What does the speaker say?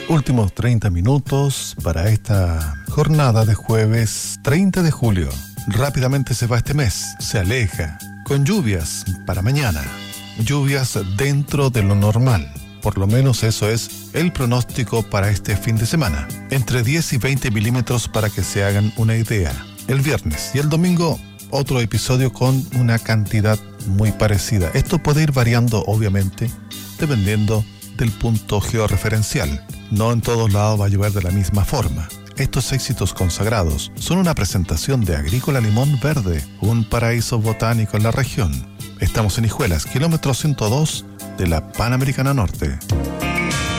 últimos 30 minutos para esta jornada de jueves 30 de julio. Rápidamente se va este mes, se aleja, con lluvias para mañana. Lluvias dentro de lo normal. Por lo menos eso es el pronóstico para este fin de semana. Entre 10 y 20 milímetros para que se hagan una idea. El viernes y el domingo, otro episodio con una cantidad muy parecida. Esto puede ir variando, obviamente, dependiendo del punto georreferencial. No en todos lados va a llover de la misma forma. Estos éxitos consagrados son una presentación de Agrícola Limón Verde, un paraíso botánico en la región. Estamos en Hijuelas, kilómetro 102 de la Panamericana Norte.